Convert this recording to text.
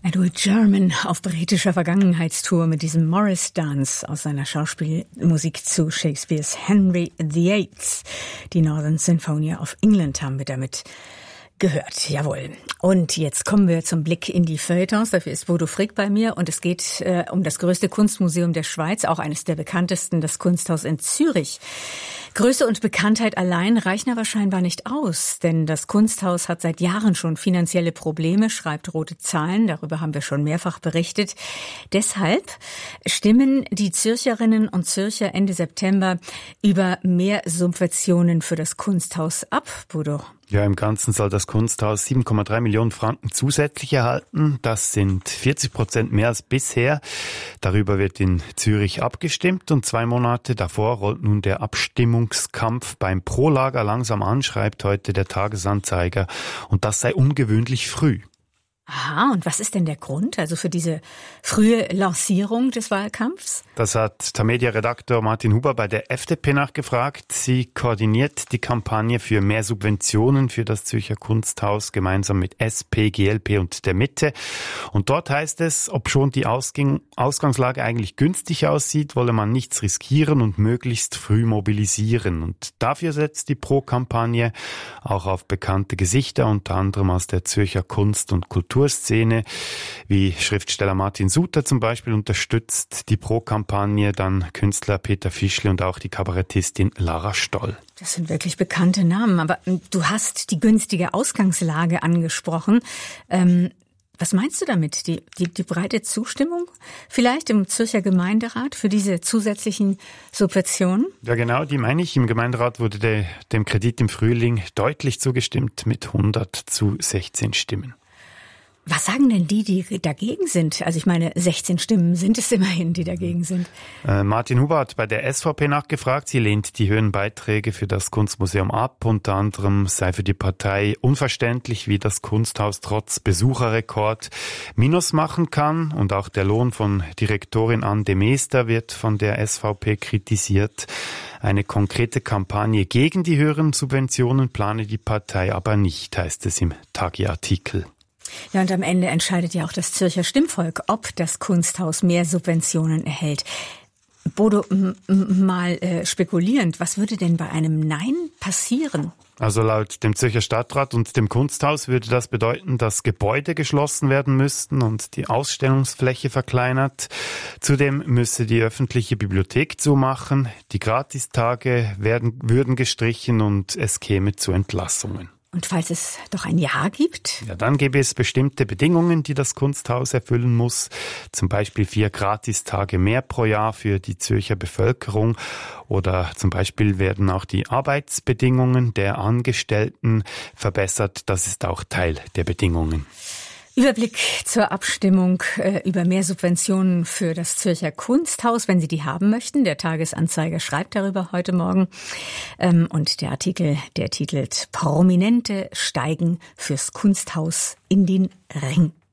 Edward German auf britischer Vergangenheitstour mit diesem Morris Dance aus seiner Schauspielmusik zu Shakespeares Henry VIII. Die Northern Sinfonia of England haben wir damit gehört, jawohl. Und jetzt kommen wir zum Blick in die Feuilletons. Dafür ist Bodo Frick bei mir und es geht um das größte Kunstmuseum der Schweiz, auch eines der bekanntesten, das Kunsthaus in Zürich. Größe und Bekanntheit allein reichen aber scheinbar nicht aus, denn das Kunsthaus hat seit Jahren schon finanzielle Probleme, schreibt Rote Zahlen, darüber haben wir schon mehrfach berichtet. Deshalb stimmen die Zürcherinnen und Zürcher Ende September über mehr Subventionen für das Kunsthaus ab, Bodo. Ja, im Ganzen soll das Kunsthaus 7,3 Millionen Franken zusätzlich erhalten. Das sind 40% mehr als bisher. Darüber wird in Zürich abgestimmt und 2 Monate davor rollt nun der Abstimmungskampf beim Pro-Lager langsam an, schreibt heute der Tagesanzeiger. Und das sei ungewöhnlich früh. Aha, und was ist denn der Grund, also für diese frühe Lancierung des Wahlkampfs? Das hat Tamedia-Redaktor Martin Huber bei der FDP nachgefragt. Sie koordiniert die Kampagne für mehr Subventionen für das Zürcher Kunsthaus gemeinsam mit SP, GLP und der Mitte. Und dort heißt es, obschon die Ausgangslage eigentlich günstig aussieht, wolle man nichts riskieren und möglichst früh mobilisieren. Und dafür setzt die Pro-Kampagne auch auf bekannte Gesichter, unter anderem aus der Zürcher Kunst- und Kulturszene, wie Schriftsteller Martin Suter zum Beispiel unterstützt die Pro-Kampagne, dann Künstler Peter Fischli und auch die Kabarettistin Lara Stoll. Das sind wirklich bekannte Namen, aber du hast die günstige Ausgangslage angesprochen. Was meinst du damit? Die breite Zustimmung vielleicht im Zürcher Gemeinderat für diese zusätzlichen Subventionen? Ja genau, die meine ich. Im Gemeinderat wurde dem Kredit im Frühling deutlich zugestimmt mit 100-16 Stimmen. Was sagen denn die dagegen sind? Also ich meine, 16 Stimmen sind es immerhin, die dagegen sind. Martin Huber hat bei der SVP nachgefragt. Sie lehnt die höheren Beiträge für das Kunstmuseum ab. Unter anderem sei für die Partei unverständlich, wie das Kunsthaus trotz Besucherrekord Minus machen kann. Und auch der Lohn von Direktorin Anne de Meester wird von der SVP kritisiert. Eine konkrete Kampagne gegen die höheren Subventionen plane die Partei aber nicht, heißt es im Tagi-Artikel. Ja, und am Ende entscheidet ja auch das Zürcher Stimmvolk, ob das Kunsthaus mehr Subventionen erhält. Bodo, mal spekulierend, was würde denn bei einem Nein passieren? Also laut dem Zürcher Stadtrat und dem Kunsthaus würde das bedeuten, dass Gebäude geschlossen werden müssten und die Ausstellungsfläche verkleinert. Zudem müsse die öffentliche Bibliothek zumachen, die Gratistage würden gestrichen und es käme zu Entlassungen. Und falls es doch ein Ja gibt? Ja, dann gäbe es bestimmte Bedingungen, die das Kunsthaus erfüllen muss. Zum Beispiel 4 Gratistage mehr pro Jahr für die Zürcher Bevölkerung. Oder zum Beispiel werden auch die Arbeitsbedingungen der Angestellten verbessert. Das ist auch Teil der Bedingungen. Überblick zur Abstimmung über mehr Subventionen für das Zürcher Kunsthaus, wenn Sie die haben möchten. Der Tagesanzeiger schreibt darüber heute Morgen. Und der Artikel, der titelt Prominente steigen fürs Kunsthaus in den Ring.